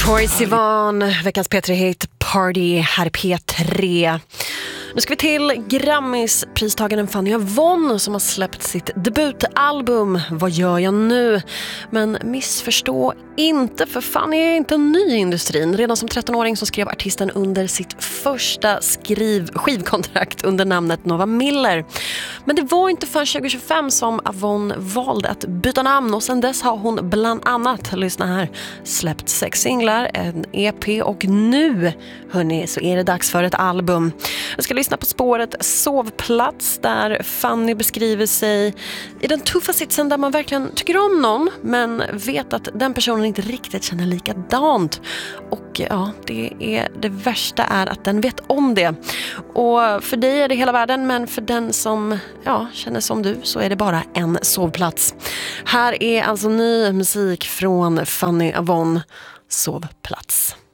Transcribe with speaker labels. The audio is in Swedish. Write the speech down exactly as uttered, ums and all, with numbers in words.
Speaker 1: Troye Sivan, veckans P tre-hit Party här P tre. Nu ska vi till Grammis-pristagaren Fanny Avon som har släppt sitt debutalbum Vad gör jag nu? Men missförstå inte, för Fanny är inte ny i industrin. Redan som trettonåring så skrev artisten under sitt första skriv, skivkontrakt under namnet Nova Miller. Men det var inte förrän tjugo tjugofem som Avon valde att byta namn, och sedan dess har hon bland annat, lyssna här, släppt sex singlar, en E P, och nu, hörni, så är det dags för ett album. Jag ska lyssna på spåret Sovplats, där Fanny beskriver sig i den tuffa sitsen där man verkligen tycker om någon men vet att den personen inte riktigt känner likadant. Och ja, det, är, det värsta är att den vet om det. Och för dig är det hela världen, men för den som ja, känner som du så är det bara en sovplats. Här är alltså ny musik från Fanny Avon, Sovplats.